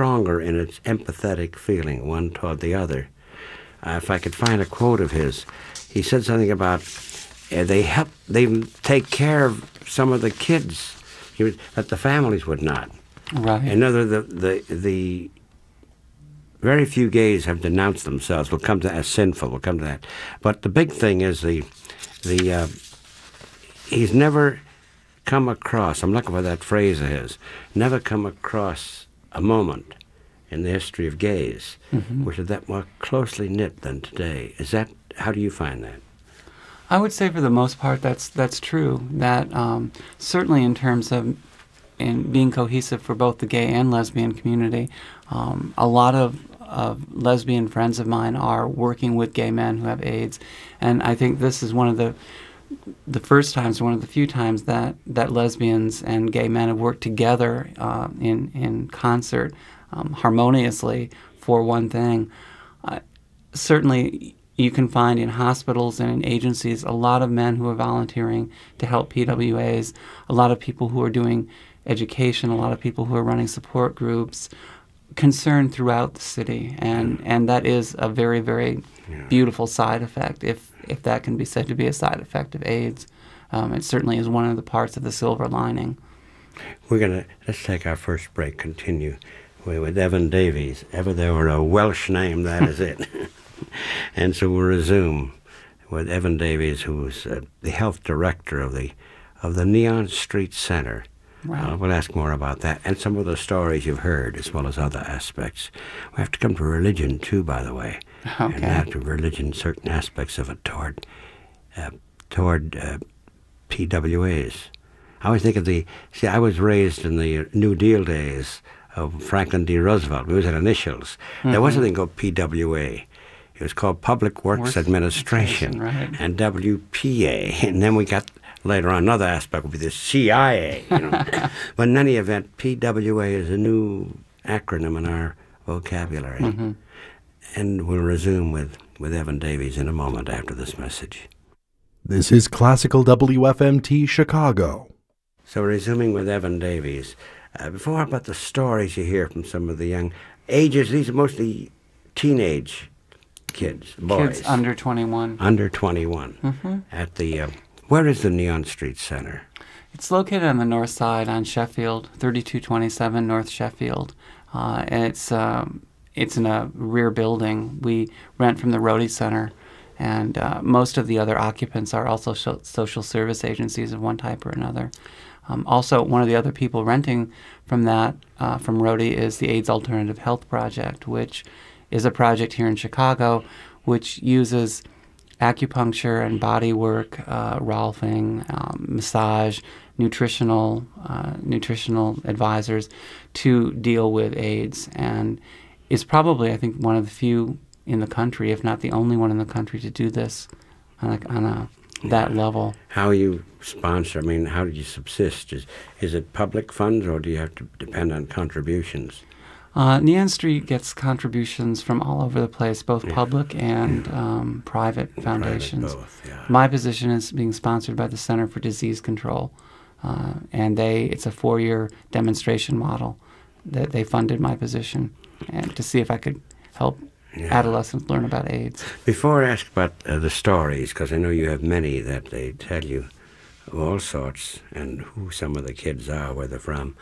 stronger in its empathetic feeling one toward the other. If I could find a quote of his, he said something about they take care of some of the kids that the families would not. Right. Another, the very few gays have denounced themselves. We'll come to that as sinful. We'll come to that. But the big thing is he's never come across, I'm looking for that phrase of his, never come across a moment in the history of gays which are that more closely knit than today. Is that, how do you find that? I would say for the most part that's true. That certainly in terms of being cohesive for both the gay and lesbian community, a lot of lesbian friends of mine are working with gay men who have AIDS, and I think this is one of the first times, one of the few times that lesbians and gay men have worked together in concert, harmoniously for one thing. Certainly, you can find in hospitals and in agencies a lot of men who are volunteering to help PWAs, a lot of people who are doing education, a lot of people who are running support groups, concerned throughout the city, and that is a very, very beautiful side effect, if that can be said to be a side effect of AIDS. It certainly is one of the parts of the silver lining. Let's take our first break, continue with Evan Davies. Ever there were a Welsh name, that is it. And so we'll resume with Evan Davies, who's the health director of the Neon Street Center. Right. We'll ask more about that and some of the stories you've heard, as well as other aspects. We have to come to religion, too, by the way. Okay. And after religion, certain aspects of it toward PWAs. I always think of I was raised in the New Deal days of Franklin D. Roosevelt. We always had initials. There was something called PWA. It was called Public Works Administration, right. And WPA. And then we got, later on, another aspect would be the CIA. But in any event, PWA is a new acronym in our vocabulary. And we'll resume with Evan Davies in a moment after this message. This is Classical WFMT Chicago. So resuming with Evan Davies. Before, about the stories you hear from some of the young ages, these are mostly teenage kids, boys. Kids under 21. Under 21. At the, where is the Neon Street Center? It's located on the north side on Sheffield, 3227 North Sheffield. And it's in a rear building. We rent from the Rhodey Center, and most of the other occupants are also social service agencies of one type or another. Also, one of the other people renting from that, from Rhodey, is the AIDS Alternative Health Project, which is a project here in Chicago which uses acupuncture and body work, rolfing, massage, nutritional advisors to deal with AIDS, and is probably, I think, one of the few in the country, if not the only one in the country, to do this on that level. How you sponsor? I mean, how do you subsist? Is it public funds, or do you have to depend on contributions? Neon Street gets contributions from all over the place, both public and private foundations. Private, both, My position is being sponsored by the Center for Disease Control, and it's a 4-year demonstration model that they funded my position, and to see if I could help adolescents learn about AIDS. Before I ask about the stories, because I know you have many that they tell you of all sorts, and who some of the kids are, where they're from.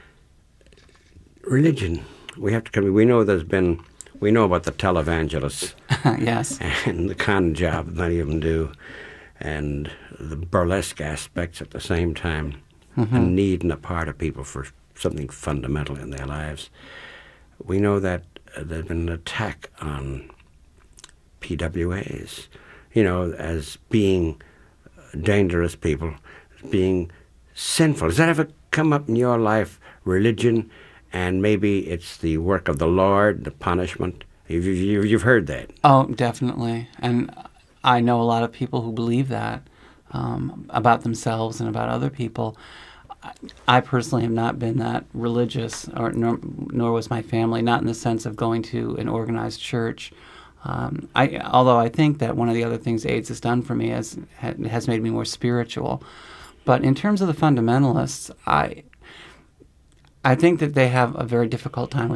Religion. We have to come. We know about the televangelists. Yes. And the con job many of them do, and the burlesque aspects at the same time, a need and a part of people for something fundamental in their lives. We know that there's been an attack on PWAs, as being dangerous people, as being sinful. Does that ever come up in your life, religion, and maybe it's the work of the Lord, the punishment? You've heard that. Oh, definitely. And I know a lot of people who believe that about themselves and about other people. I personally have not been that religious, nor was my family, not in the sense of going to an organized church. Although I think that one of the other things AIDS has done for me has made me more spiritual. But in terms of the fundamentalists, I think that they have a very difficult time with